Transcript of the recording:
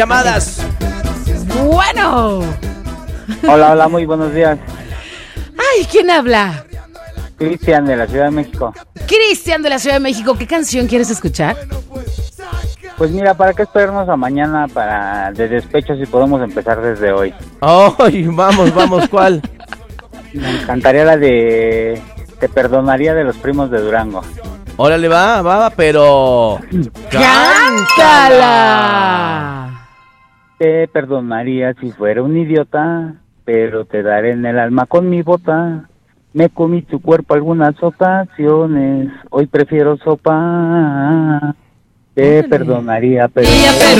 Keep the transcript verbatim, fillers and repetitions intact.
Llamadas. Bueno. Hola, hola, muy buenos días. Ay, ¿quién habla? Cristian de la Ciudad de México. Cristian de la Ciudad de México, ¿qué canción quieres escuchar? Pues mira, ¿para qué esperarnos a mañana para de despecho si podemos empezar desde hoy? Ay, vamos, vamos, ¿cuál? Me encantaría la de Te perdonaría de los Primos de Durango. Órale, va, va, va, pero... ¡Cántala! Te perdonaría si fuera un idiota, pero te daré en el alma con mi bota. Me comí tu cuerpo algunas ocasiones, hoy prefiero sopa. Te Órale. perdonaría, pero... Ella, pero